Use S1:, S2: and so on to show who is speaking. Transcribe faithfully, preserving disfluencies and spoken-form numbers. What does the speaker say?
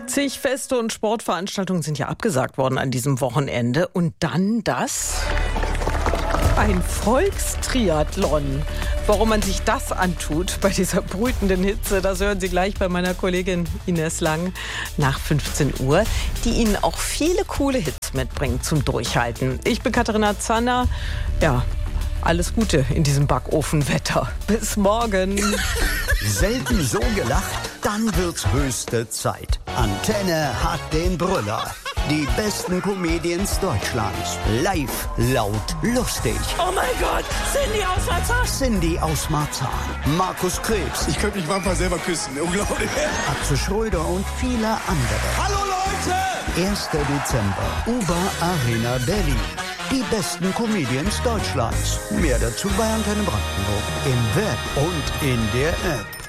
S1: Zig Feste und Sportveranstaltungen sind ja abgesagt worden an diesem Wochenende. Und dann das? Ein Volkstriathlon. Warum man sich das antut bei dieser brütenden Hitze, das hören Sie gleich bei meiner Kollegin Ines Lang nach fünfzehn Uhr, die Ihnen auch viele coole Hits mitbringt zum Durchhalten. Ich bin Katharina Zanner. Ja, alles Gute in diesem Backofenwetter. Bis morgen.
S2: Selten so gelacht, dann wird's höchste Zeit. Antenne hat den Brüller. Die besten Comedians Deutschlands. Live, laut, lustig.
S3: Oh mein Gott, Cindy aus Marzahn.
S2: Cindy aus Marzahn. Markus Krebs.
S4: Ich könnte mich manchmal selber küssen, unglaublich.
S2: Atze Schröder und viele andere.
S4: Hallo Leute!
S2: erster Dezember, Uber Arena Berlin. Die besten Comedians Deutschlands. Mehr dazu bei Antenne Brandenburg. Im Web und in der App.